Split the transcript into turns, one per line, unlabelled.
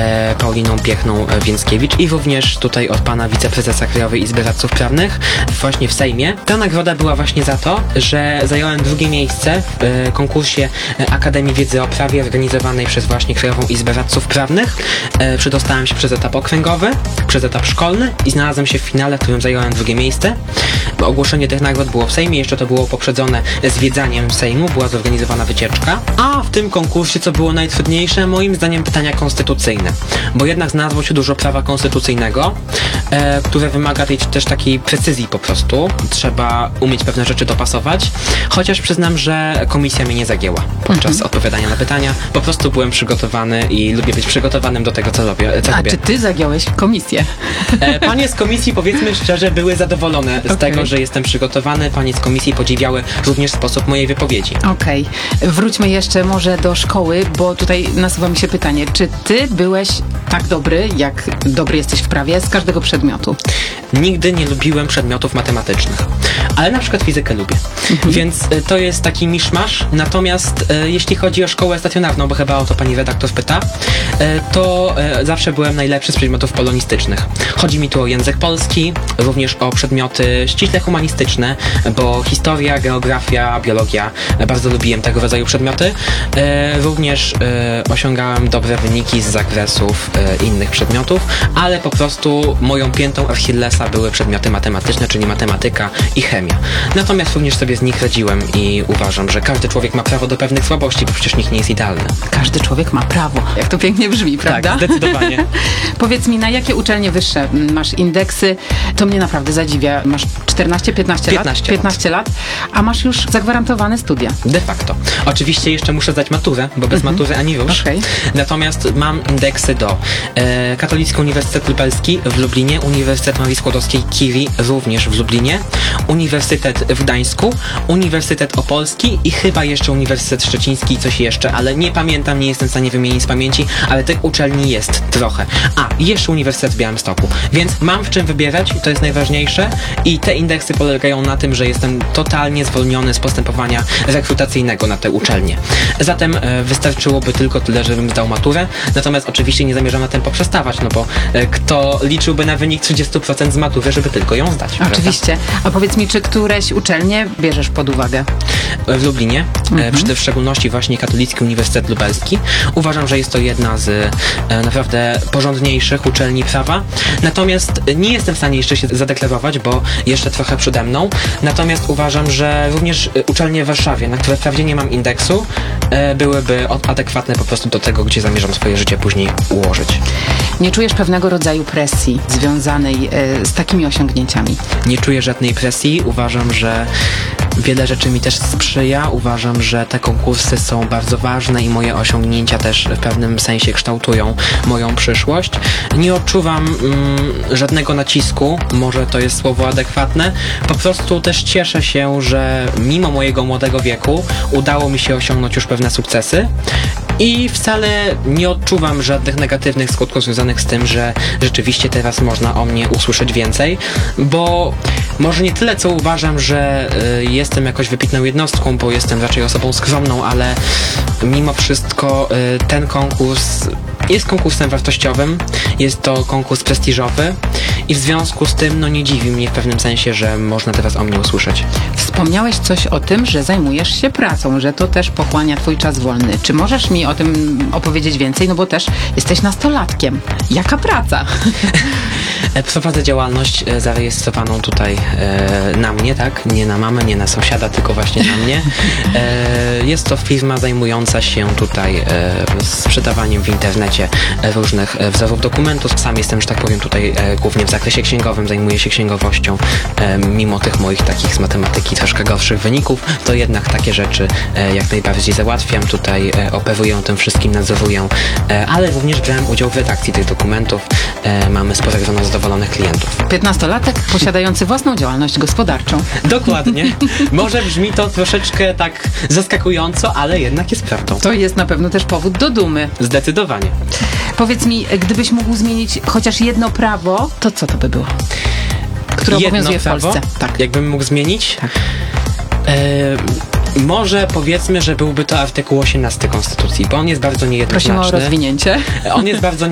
Pauliną Piechną-Więckiewicz i również tutaj od pana wiceprezesa Krajowej Izby Radców Prawnych właśnie w Sejmie. Ta nagroda była właśnie za to, że zająłem drugie miejsce w konkursie Akademii Wiedzy o Prawie organizowanej przez właśnie Krajową Izbę Radców Prawnych. Przedostałem się przez etap okręgowy, przez etap szkolny i znalazłem się w finale, w którym zająłem drugie miejsce. Ogłoszenie tych nagród było w Sejmie, jeszcze to było poprzedzone zwiedzaniem Sejmu, była zorganizowana wycieczka. A w tym konkursie, co było najtrudniejsze, moim zdaniem pytania konstytucyjne, bo jednak znalazło się dużo prawa konstytucyjnego, które wymaga też takiej precyzji po prostu. Trzeba umieć pewne rzeczy dopasować, chociaż przyznam, że komisja mnie nie zagięła podczas odpowiadania na pytania. Po prostu byłem przygotowany i lubię być przygotowanym do tego, co robię.
Czy ty zagiąłeś komisję?
Panie z komisji, powiedzmy szczerze, były zadowolone z tego, że jestem przygotowany. Panie z komisji podziwiały również sposób mojej wypowiedzi.
Okej. Wróćmy jeszcze może do szkoły, bo tutaj nasuwa mi się pytanie, czy ty byłeś tak dobry, jak dobry jesteś w prawie z każdego przedmiotu?
Nigdy nie lubiłem przedmiotów matematycznych, ale na przykład fizykę lubię. Więc to jest taki miszmasz. Natomiast jeśli chodzi o szkołę stacjonarną, bo chyba o to pani redaktor pyta, to zawsze byłem najlepszy z przedmiotów polonistycznych. Chodzi mi tu o język polski, również o przedmioty ściśle humanistyczne, bo historia, geografia, biologia, bardzo lubiłem tego rodzaju przedmioty. Również osiągałem dobre wyniki z zakresów innych przedmiotów, ale po prostu moją piętą Achillesa były przedmioty matematyczne, czyli matematyka i chemia. Natomiast również sobie z nich radziłem i uważam, że każdy człowiek ma prawo do pewnych słabości, bo przecież nikt nie jest idealny.
Każdy człowiek ma prawo. Jak to pięknie brzmi, prawda?
Tak, zdecydowanie.
Powiedz mi, na jakie uczelnie wyższe masz indeksy? To mnie naprawdę zadziwia. Masz 14-15 lat? 15 lat, a masz już zagwarantowane studia.
De facto. Oczywiście jeszcze muszę zdać maturę, bo bez matury ani rusz.
Okay.
Natomiast mam indeksy do Katolicki Uniwersytet Lubelski w Lublinie, Uniwersytet Marii Skłodowskiej-Curie również w Lublinie, Uniwersytet w Gdańsku, Uniwersytet Opolski i chyba jeszcze Uniwersytet Szczeciński i coś jeszcze, ale nie pamiętam, nie jestem w stanie wymienić z pamięci, ale tych uczelni jest trochę. A, i jeszcze Uniwersytet w Białymstoku. Więc mam w czym wybierać, to jest najważniejsze i te indeksy polegają na tym, że jestem totalnie zwolniony z postępowania rekrutacyjnego na te uczelnie. Zatem wystarczyłoby tylko tyle, żebym zdał maturę, natomiast oczywiście nie zamierzam na tym poprzestawać, no bo kto liczyłby na wynik 30% z matury, żeby tylko ją zdać.
Oczywiście. Prawda? A powiedz mi, czy któreś uczelnie bierzesz pod uwagę?
W Lublinie, w szczególności właśnie Katolicki Uniwersytet Lubelski. Uważam, że jest to jedna z naprawdę porządniejszych uczelni prawa. Natomiast nie jestem w stanie jeszcze się zadeklarować, bo jeszcze trochę przede mną. Natomiast uważam, że również uczelnie w Warszawie, na które wprawdzie nie mam indeksu, byłyby adekwatne po prostu do tego, gdzie zamierzam swoje życie później ułożyć.
Nie czujesz pewnego rodzaju presji związanej z takimi osiągnięciami?
Nie czuję żadnej presji. Uważam, że wiele rzeczy mi też sprzyja. Uważam, że te konkursy są bardzo ważne i moje osiągnięcia też w pewnym sensie kształtują moją przyszłość. Nie odczuwam żadnego nacisku, może to jest słowo adekwatne. Po prostu też cieszę się, że mimo mojego młodego wieku udało mi się osiągnąć już pewne sukcesy i wcale nie odczuwam żadnych negatywnych skutków związanych z tym, że rzeczywiście teraz można o mnie usłyszeć więcej, bo może nie tyle, co uważam, że jestem jakoś wybitną jednostką, bo jestem raczej osobą skromną, ale mimo wszystko ten konkurs jest konkursem wartościowym, jest to konkurs prestiżowy i w związku z tym nie dziwi mnie w pewnym sensie, że można teraz o mnie usłyszeć.
Wspomniałeś coś o tym, że zajmujesz się pracą, że to też pochłania twój czas wolny. Czy możesz mi o tym opowiedzieć więcej? No bo też jesteś nastolatkiem. Jaka praca?
Prowadzę działalność zarejestrowaną tutaj na mnie, tak? Nie na mamę, nie na sąsiada, tylko właśnie na mnie. Jest to firma zajmująca się tutaj sprzedawaniem w internecie różnych wzorów dokumentów. Sam jestem, że tak powiem, tutaj głównie w zakresie księgowym, zajmuję się księgowością. Mimo tych moich takich z matematyki troszkę gorszych wyników, to jednak takie rzeczy jak najbardziej załatwiam. Tutaj operuję tym wszystkim, nadzoruję, ale również brałem udział w redakcji tych dokumentów. Mamy spore grono zadowolonych klientów.
15-latek posiadający własną działalność gospodarczą.
Dokładnie. Może brzmi to troszeczkę tak zaskakująco, ale jednak jest prawdą.
To jest na pewno też powód do dumy.
Zdecydowanie.
Powiedz mi, gdybyś mógł zmienić chociaż jedno prawo, to co to by było? Które obowiązuje w Polsce.
Tak. Jakbym mógł zmienić?
Tak.
Może powiedzmy, że byłby to artykuł 18 Konstytucji, bo on jest bardzo niejednoznaczny.
Prosimy o rozwinięcie.
On jest bardzo